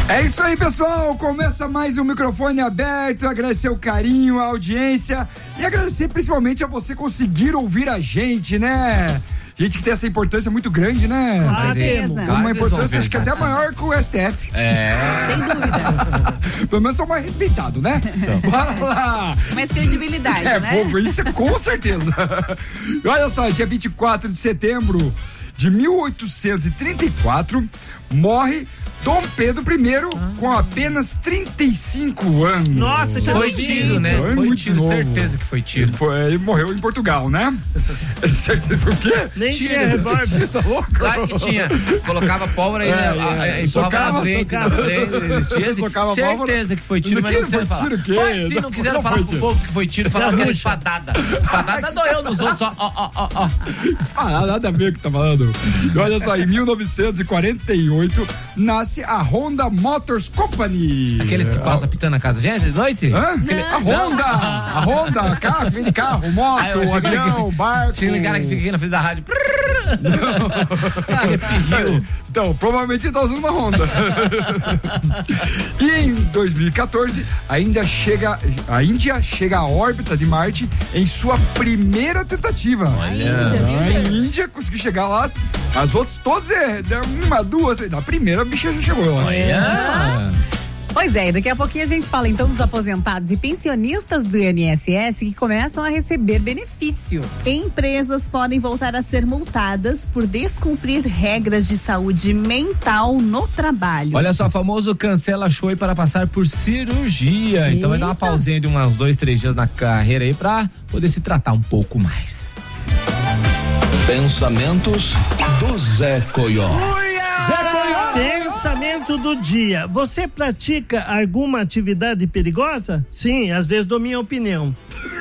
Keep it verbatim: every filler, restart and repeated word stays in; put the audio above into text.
É isso aí, pessoal. Começa mais um microfone aberto. Agradecer o carinho, a audiência e agradecer principalmente a você conseguir ouvir a gente, né? Gente que tem essa importância muito grande, né? Com certeza. Uma importância, acho que até maior que o S T F. É. Sem dúvida. Pelo menos são mais respeitados, né? Bora lá. Mais credibilidade, é, né? Pô, isso é com certeza. Olha só, dia vinte e quatro de setembro de mil oitocentos e trinta e quatro, morre Dom Pedro I, ah. com apenas trinta e cinco anos. Nossa, já foi tiro, né? Foi, foi muito tiro, novo. Certeza que foi tiro. Ele, foi, ele morreu em Portugal, né? Certeza foi o quê? Nem tinha revólver. Tá louco? Claro que tinha. Colocava pólvora aí, é, é, empurrava na frente, socava. na frente. Eles tinham assim, Socava certeza pólvora. que foi tiro, não mas não quiseram foi falar. Tiro, quê? Foi, sim, não, não quiseram falar pro povo que foi tiro, falaram que era espadada. Espadada doeu nos outros, ó, ó, ó, ó. Espadada, nada a ver o que tá falando. E olha só, em mil novecentos e quarenta e oito, nasce a Honda Motors Company. Aqueles que passam pitando a casa, gente, de noite? Hã? A Honda! A Honda, carro, vem de carro, moto, ah, avião, que, barco. Tinha um cara que fica aqui na frente da rádio. Então, provavelmente ele tá usando uma Honda. E em dois mil e quatorze, ainda chega, a Índia chega à órbita de Marte em sua primeira tentativa. Olha. A Índia conseguiu chegar lá, as outras todas é uma, duas, três. Na primeira a bicha já chegou lá. Olha. Pois é, daqui a pouquinho a gente fala então dos aposentados e pensionistas do I N S S que começam a receber benefício. Empresas podem voltar a ser multadas por descumprir regras de saúde mental no trabalho. Olha só, famoso cancela show para passar por cirurgia. Eita. Então vai dar uma pausinha de uns dois, três dias na carreira aí pra poder se tratar um pouco mais. Pensamentos do Zé Coió. Zé Coió. Pensamento do dia. Você pratica alguma atividade perigosa? Sim, às vezes dou minha opinião.